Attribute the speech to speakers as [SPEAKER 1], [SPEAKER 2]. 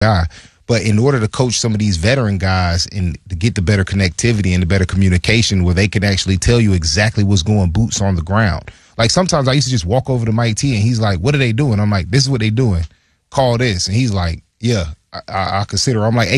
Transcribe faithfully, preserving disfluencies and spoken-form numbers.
[SPEAKER 1] guy. But in order to coach some of these veteran guys and to get the better connectivity and the better communication where they can actually tell you exactly what's going boots on the ground. Like sometimes I used to just walk over to Mike T and he's like, what are they doing? I'm like, this is what they doing. Call this. And he's like, yeah, I, I, I consider. I'm like, hey,